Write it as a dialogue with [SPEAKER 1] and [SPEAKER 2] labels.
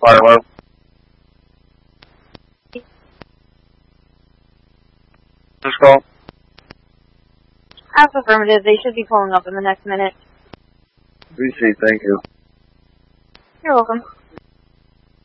[SPEAKER 1] Hello. Just call.
[SPEAKER 2] That's affirmative. They should be pulling up in the next minute.
[SPEAKER 1] Appreciate, thank you.
[SPEAKER 2] You're welcome.